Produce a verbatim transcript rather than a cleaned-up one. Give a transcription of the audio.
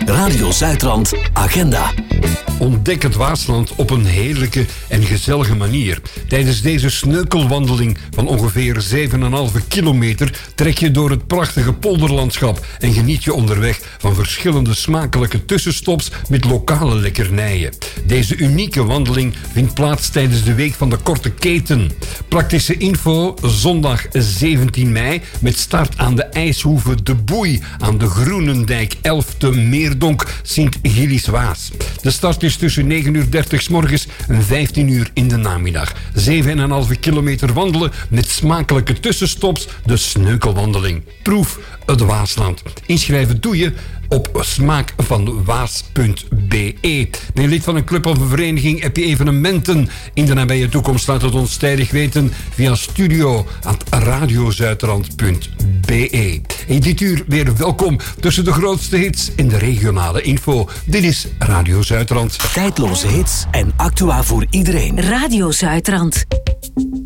Radio Zuidrand Agenda. Ontdek het Waasland op een heerlijke en gezellige manier. Tijdens deze sneukelwandeling van ongeveer zeven komma vijf kilometer trek je door het prachtige polderlandschap en geniet je onderweg van verschillende smakelijke tussenstops met lokale lekkernijen. Deze unieke wandeling vindt plaats tijdens de Week van de Korte Keten. Praktische info zondag zeventien mei met start aan de ijshoeve De Boei aan de Groenendijk elf te Meerdonk Sint-Gillis-Waas. De start is tussen negen uur dertig 's morgens en vijftien uur in de namiddag. zeven komma vijf kilometer wandelen met smakelijke tussenstops, de sneukelwandeling. Proef het Waasland. Inschrijven doe je op smaakvanwaas punt be. Ben je lid van een club of een vereniging? Heb je evenementen in de nabije toekomst? Laat het ons tijdig weten via studio at radiozuidrand punt be. En dit uur weer welkom tussen de grootste hits en de regionale info. Dit is Radio Zuidrand. Tijdloze hits en actua voor iedereen. Radio Zuidrand.